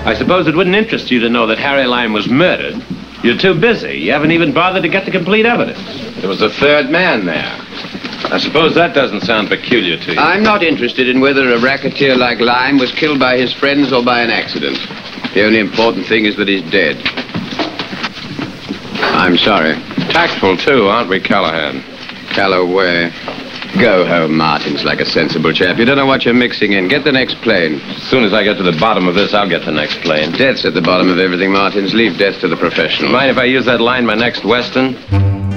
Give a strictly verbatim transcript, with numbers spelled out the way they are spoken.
I suppose it wouldn't interest you to know that Harry Lime was murdered. You're too busy. You haven't even bothered to get the complete evidence. There was a third man there. I suppose that doesn't sound peculiar to you. I'm not interested in whether a racketeer like Lime was killed by his friends or by an accident. The only important thing is that he's dead. I'm sorry. Tactful, too, aren't we, Callahan? Calloway. Go home, Martins, like a sensible chap. You don't know what you're mixing in. Get the next plane. As soon as I get to the bottom of this, I'll get the next plane. Death's at the bottom of everything, Martins. Leave death to the professionals. Mind if I use that line my next Western?